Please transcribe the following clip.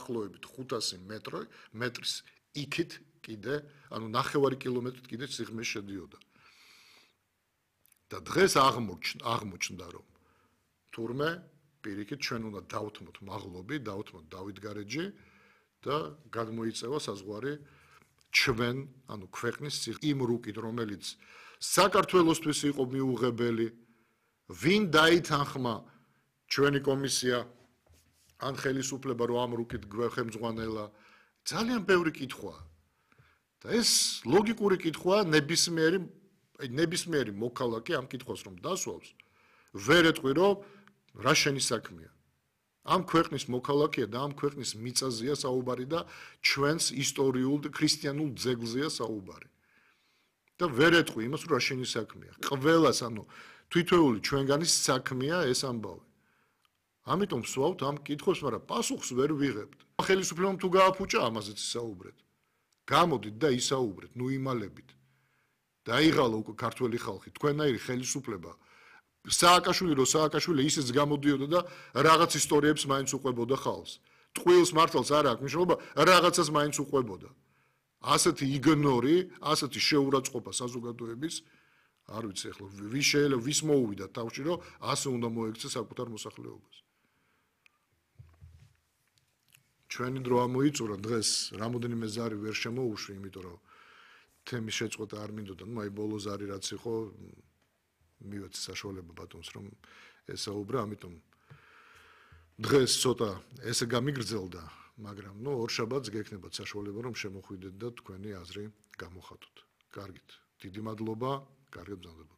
დაახლოებით 500 მეტრის იქით კიდე, ანუ 9 კილომეტრით კიდე სიღრმეში შედიოდა. და დღეს აღმოჩნდა, რომ თურმე პირიქით ჩვენ უნდა დავთმოთ მაღლობი, დავთმოთ დავითგარეჯი და გადმოიწევა საზღვარი ჩვენ, ანუ ქვეყნის იმ რუკით, რომელიც საქართველოსთვის იყო მიუღებელი, ვინ დაითანხმა ჩვენი კომისია ან ხელისუფლება რომ ამ რუკით გვეხმძღვანელა, ძალიან ბევრი კითხვაა. და ეს ლოგიკური კითხვაა, ნებისმიერი მოქალაქე ამ კითხვას რომ დასვავს, ვერ ეტყვი რომ რა შენი საქმეა. ამ ქვეყნის მოქალაქეა და ამ ქვეყნის მიწაზეა საუბარი და ჩვენს ისტორიულ და ქრისტიანულ ძეგლზეა საუბარი. და ვერ ეტყვი იმას რომ რა შენი საქმეა. ყველას ანუ თვითეული ჩვენგანის საქმეა ეს ამბავი. ამიტომ ვსვავთ ამ კითხვას, მაგრამ პასუხს ვერ ვიღებთ. ხელისუფლებამ თუ გააფუჭა ამაზეც ისაუბრეთ. გამოდით და ისაუბრეთ, ნუ იმალებით. დაიღალა უკვე ქართველი ხალხი, თქვენაირი ხელისუფლება. სააკაშვილი ისიც გამოდიოდა და რაღაც ისტორიებს მაინც უყვებოდა ხალხს. ტყუილს მართლაც არ აქვს მნიშვნელობა, რაღაცას მაინც უყვებოდა. ასეთი იგნორი, ასეთი შეურაცხყოფა საზოგადოების, არ ვიცი ახლა ვის მოუვიდა თავში, რომ ასე უნდა მოექცეს საკუთარ მოსახლეობას. ჩვენი დრო ამოიწურა დღეს, რამოდენიმე ზარი ვერ შემოუშვი, იმიტომ რომ თემის შეწყვეტა არ მინდოდა, ნუ აი ბოლო ზარი რაც იყო, მივეცი საშუალება ბატონს რომ ესაუბრა, ამიტომ დღეს ცოტა ესე გამიგრძელდა, მაგრამ ნუ ორშაბათს გექნებათ საშუალება რომ შემოხვიდეთ და თქვენი აზრი გამოხატოთ. კარგით. დიდი მადლობა, კარგად მგზავრდებით.